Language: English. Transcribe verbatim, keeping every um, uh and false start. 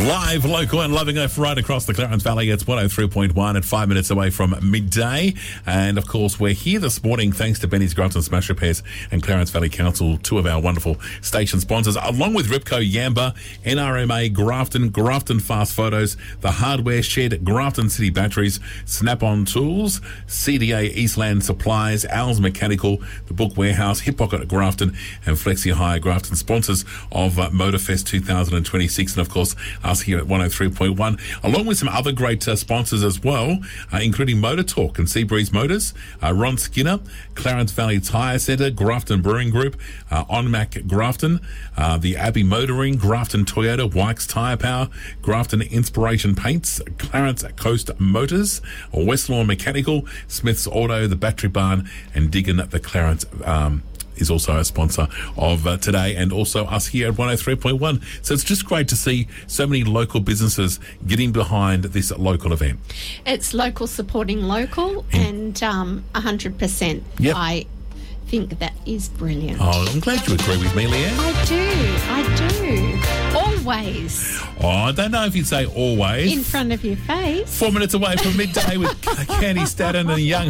Live, local and loving Earth right across the Clarence Valley. It's one oh three point one at five minutes away from midday. And, of course, we're here this morning thanks to Benny's Grafton Smash Repairs and Clarence Valley Council, two of our wonderful station sponsors, along with Ripco Yamba, N R M A Grafton, Grafton Fast Photos, The Hardware Shed, Grafton City Batteries, Snap-on Tools, C D A Eastland Supplies, Al's Mechanical, The Book Warehouse, Hip Pocket at Grafton, and Flexi Hire Grafton, sponsors of uh, Motorfest two thousand twenty-six. And, of course, us here at one oh three point one, along with some other great uh, sponsors as well, uh, including Motor Talk and Seabreeze Motors, uh, Ron Skinner, Clarence Valley Tyre Centre, Grafton Brewing Group, uh, OnMac Grafton, uh, the Abbey Motoring, Grafton Toyota, Wykes Tyre Power, Grafton Inspiration Paints, Clarence Coast Motors, Westlawn Mechanical, Smith's Auto, the Battery Barn, and Diggin the Clarence um is also a sponsor of uh, today, and also us here at one oh three point one. So it's just great to see so many local businesses getting behind this local event. It's local supporting local, mm. and um, one hundred percent. Yep. I think that is brilliant. Oh, I'm glad you agree with me, Leanne. I do, I do. Always. Oh, I don't know if you'd say always. In front of your face. Four minutes away from midday with Candy Staden and Young